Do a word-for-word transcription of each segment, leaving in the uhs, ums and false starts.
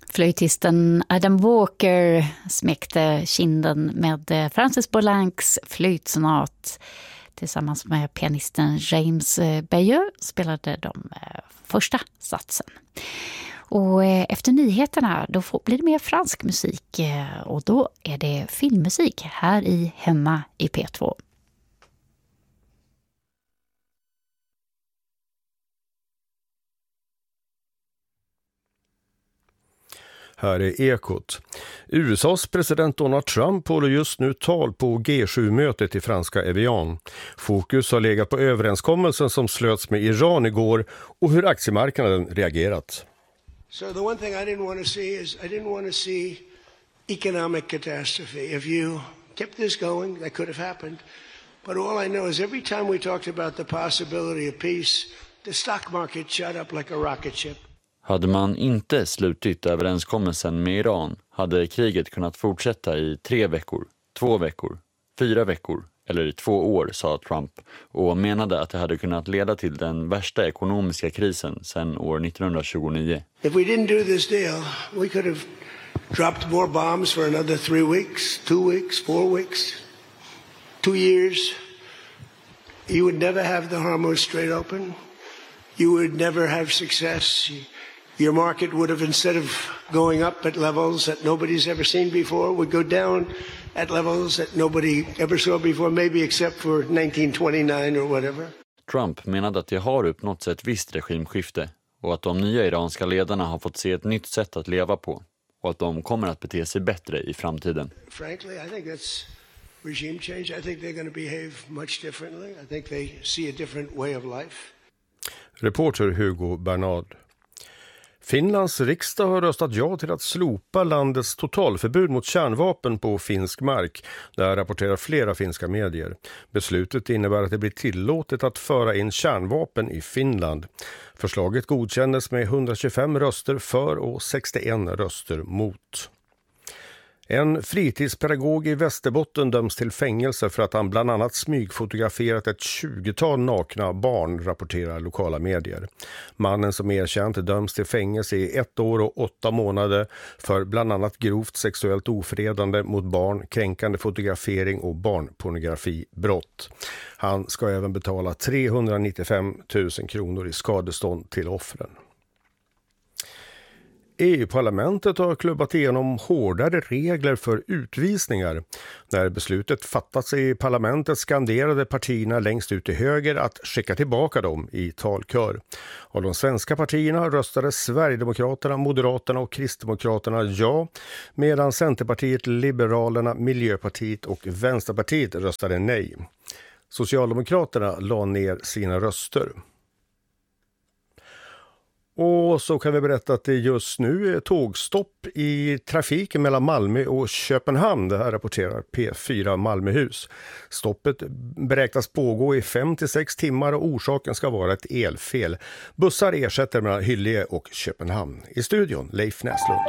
Flöjtisten Adam Walker smekte kinden med Francis Poulencs flöjtsonat. Tillsammans med pianisten James Bayeux spelade de första satsen. Och efter nyheterna då blir det mer fransk musik och då är det filmmusik här i Hemma i P två. Här är Ekot. U S A:s president Donald Trump håller just nu tal på G sju-mötet i franska Evian. Fokus har legat på överenskommelsen som slöts med Iran igår och hur aktiemarknaden reagerat. So the one thing I didn't want to see is I didn't want to see economic catastrophe. If you kept this going, that could have happened. But all I know is every time we talked about the possibility of peace, the stock market shot up like a rocket ship. Hade man inte slutit överenskommelsen med Iran hade kriget kunnat fortsätta i tre veckor, två veckor, fyra veckor eller i två år, sa Trump, och menade att det hade kunnat leda till den värsta ekonomiska krisen sedan år nittonhundratjugonio. If we didn't do this deal, we could have dropped more bombs for another three weeks, two weeks, four weeks, two years. You would never have the Hormuz Strait open. You would never have success. Your market would have, instead of going up at levels that nobody's ever seen before, would go down at levels that nobody ever saw before, maybe except for nineteen twenty-nine or whatever. Trump menade att det har uppnåtts ett visst regimskifte och att de nya iranska ledarna har fått se ett nytt sätt att leva på och att de kommer att bete sig bättre i framtiden. Frankly, I think that's regime change. I think they're going to behave much differently. I think they see a different way of life. Reporter Hugo Bernard. Finlands riksdag har röstat ja till att slopa landets totalförbud mot kärnvapen på finsk mark. Där rapporterar flera finska medier. Beslutet innebär att det blir tillåtet att föra in kärnvapen i Finland. Förslaget godkändes med hundratjugofem röster för och sextioen röster mot. En fritidspedagog i Västerbotten döms till fängelse för att han bland annat smygfotograferat ett tjugotal nakna barn, rapporterar lokala medier. Mannen som erkänt döms till fängelse i ett år och åtta månader för bland annat grovt sexuellt ofredande mot barn, kränkande fotografering och barnpornografibrott. Han ska även betala trehundranittiofem tusen kronor i skadestånd till offren. E U-parlamentet har klubbat igenom hårdare regler för utvisningar. När beslutet fattats i parlamentet skanderade partierna längst ut till höger att skicka tillbaka dem i talkör. Av de svenska partierna röstade Sverigedemokraterna, Moderaterna och Kristdemokraterna ja, medan Centerpartiet, Liberalerna, Miljöpartiet och Vänsterpartiet röstade nej. Socialdemokraterna la ner sina röster. Och så kan vi berätta att det just nu är tågstopp i trafiken mellan Malmö och Köpenhamn. Det här rapporterar P fyra Malmöhus. Stoppet beräknas pågå i fem till sex timmar och orsaken ska vara ett elfel. Bussar ersätter mellan Hyllie och Köpenhamn. I studion Leif Näslund.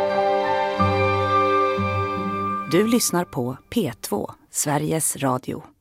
Du lyssnar på P två, Sveriges Radio.